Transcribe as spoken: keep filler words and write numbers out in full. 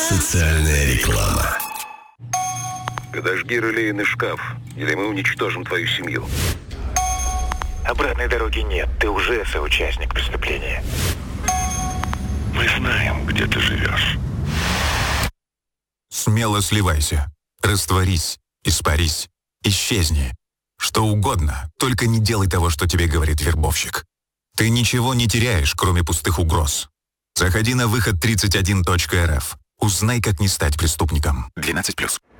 Социальная реклама. Подожги релейный шкаф, или мы уничтожим твою семью. Обратной дороги нет, ты уже соучастник преступления. Мы знаем, где ты живешь. Смело сливайся, растворись, испарись, исчезни. Что угодно, только не делай того, что тебе говорит вербовщик. Ты ничего не теряешь, кроме пустых угроз. Заходи на выход тридцать один точка эр эф. Узнай, как не стать преступником. двенадцать плюс.